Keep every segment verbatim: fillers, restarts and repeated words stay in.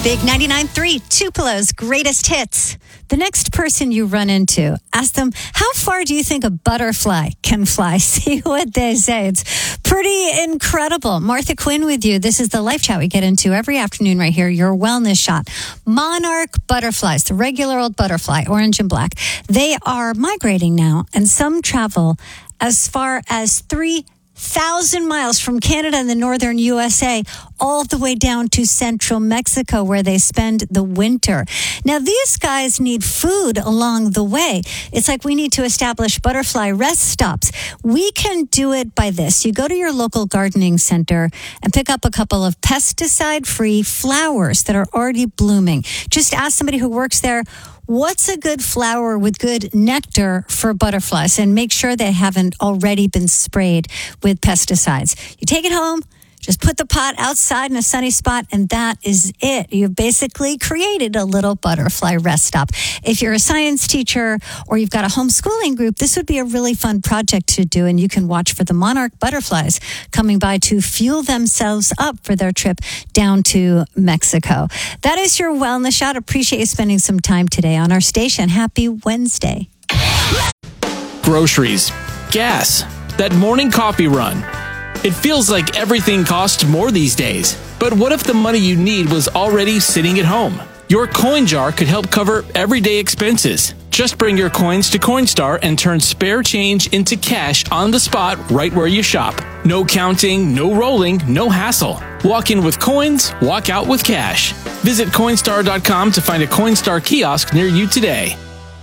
Big ninety-nine point three, Tupelo's greatest hits. The next person you run into, ask them, how far do you think a butterfly can fly? See what they say. It's pretty incredible. Martha Quinn with you. This is the Life Chat we get into every afternoon right here, your wellness shot. Monarch butterflies, the regular old butterfly, orange and black, they are migrating now, and some travel as far as three thousand miles from Canada and the northern U S A all the way down to central Mexico, where they spend the winter. Now, these guys need food along the way. It's like we need to establish butterfly rest stops. We can do it by this. You go to your local gardening center and pick up a couple of pesticide-free flowers that are already blooming. Just ask somebody who works there, what's a good flower with good nectar for butterflies? And make sure they haven't already been sprayed with pesticides. You take it home, just put the pot outside in a sunny spot, and that is it. You've basically created a little butterfly rest stop. If you're a science teacher or you've got a homeschooling group, this would be a really fun project to do, and you can watch for the monarch butterflies coming by to fuel themselves up for their trip down to Mexico. That is your wellness shot. Appreciate you spending some time today on our station. Happy Wednesday. Groceries, gas, that morning coffee run. It feels like everything costs more these days. But what if the money you need was already sitting at home? Your coin jar could help cover everyday expenses. Just bring your coins to Coinstar and turn spare change into cash on the spot right where you shop. No counting, no rolling, no hassle. Walk in with coins, walk out with cash. Visit Coinstar dot com to find a Coinstar kiosk near you today.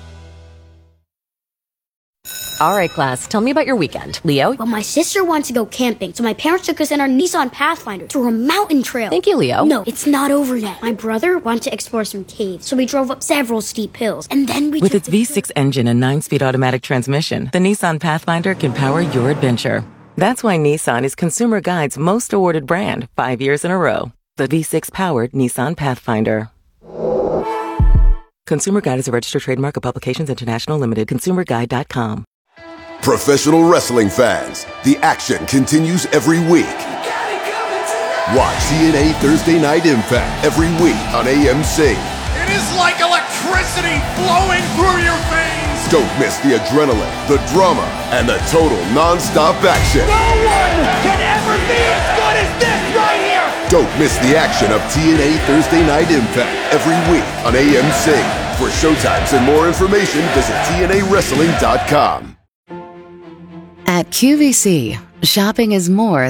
All right, class, tell me about your weekend. Leo? Well, my sister wants to go camping, so my parents took us in our Nissan Pathfinder to a mountain trail. Thank you, Leo. No, it's not over yet. My brother wanted to explore some caves, so we drove up several steep hills, and then we... With its V six engine and nine-speed automatic transmission, the Nissan Pathfinder can power your adventure. That's why Nissan is Consumer Guide's most awarded brand, five years in a row. The V six-powered Nissan Pathfinder. Consumer Guide is a registered trademark of Publications International Limited. Consumer Guide dot com. Professional wrestling fans, the action continues every week. Watch T N A Thursday Night Impact every week on A M C. It is like electricity flowing through your veins. Don't miss the adrenaline, the drama, and the total non-stop action. No one can ever be as good as this right here. Don't miss the action of T N A Thursday Night Impact every week on A M C. For showtimes and more information, visit T N A wrestling dot com. At Q V C, shopping is more